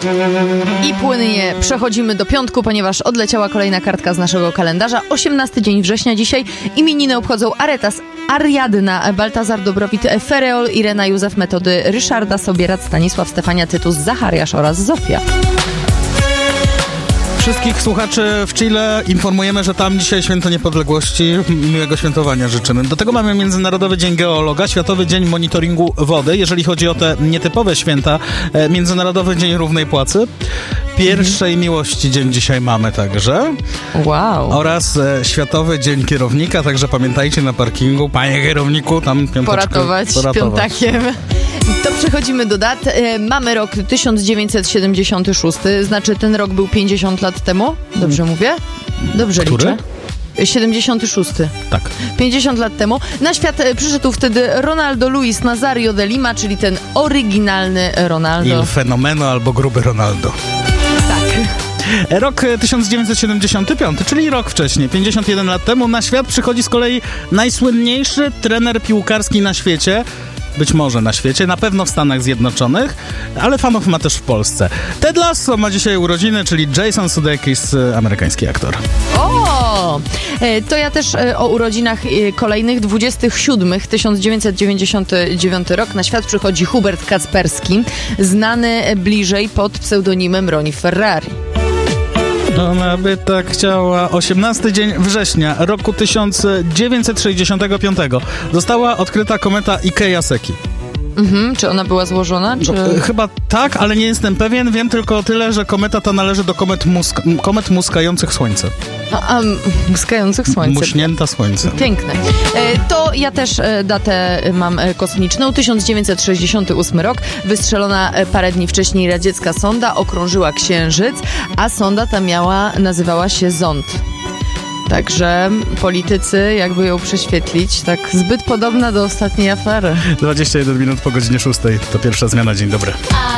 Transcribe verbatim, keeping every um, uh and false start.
I płynnie przechodzimy do piątku, ponieważ odleciała kolejna kartka z naszego kalendarza. osiemnasty dzień września dzisiaj. Imieniny obchodzą Aretas, Ariadna, Baltazar, Dobrowit, Fereol, Irena, Józef, Metody, Ryszarda, Sobierat, Stanisław, Stefania, Tytus, Zachariasz oraz Zofia. Wszystkich słuchaczy w Chile informujemy, że tam dzisiaj Święto Niepodległości. Miłego świętowania życzymy. Do tego mamy Międzynarodowy Dzień Geologa, Światowy Dzień Monitoringu Wody. Jeżeli chodzi o te nietypowe święta, Międzynarodowy Dzień Równej Płacy. Pierwszej mhm. miłości dzień dzisiaj mamy także. Wow. Oraz e, Światowy Dzień Kierownika, także pamiętajcie na parkingu, panie kierowniku, tam piąteczkę poratować, poratować. piątakiem. To przechodzimy do dat. E, mamy rok tysiąc dziewięćset siedemdziesiąty szósty, znaczy ten rok był pięćdziesiąt lat temu. Dobrze hmm. mówię? Dobrze Który? liczę. siedemdziesiąty szósty. Tak. pięćdziesiąt lat temu. Na świat przyszedł wtedy Ronaldo Luis Nazario de Lima, czyli ten oryginalny Ronaldo. Il fenomeno albo gruby Ronaldo. Tak. Rok tysiąc dziewięćset siedemdziesiąty piąty, czyli rok wcześniej, pięćdziesiąt jeden lat temu, na świat przychodzi z kolei najsłynniejszy trener piłkarski na świecie. Być może na świecie, na pewno w Stanach Zjednoczonych, ale fanów ma też w Polsce. Ted Lasso ma dzisiaj urodziny, czyli Jason Sudeikis, amerykański aktor. O! To ja też o urodzinach kolejnych, dwudziestych siódmych, tysiąc dziewięćset dziewięćdziesiąty dziewiąty rok. Na świat przychodzi Hubert Kacperski, znany bliżej pod pseudonimem Ronnie Ferrari. Ona by tak chciała. osiemnasty dzień września roku tysiąc dziewięćset sześćdziesiątego piątego została odkryta kometa Ikea-Seki. Mhm, czy ona była złożona? Czy... No, chyba tak, ale nie jestem pewien. Wiem tylko tyle, że kometa ta należy do komet, musk- komet muskających Słońce. A, a muskających Słońce. Muśnięta Słońce. Piękne. E, to ja też e, datę mam e, kosmiczną. tysiąc dziewięćset sześćdziesiąty ósmy rok. Wystrzelona e, parę dni wcześniej radziecka sonda okrążyła Księżyc, a sonda ta miała, nazywała się Zond. Także politycy, jakby ją prześwietlić, tak zbyt podobna do ostatniej afery. dwadzieścia jeden minut po godzinie szóstej. To pierwsza zmiana. Dzień dobry.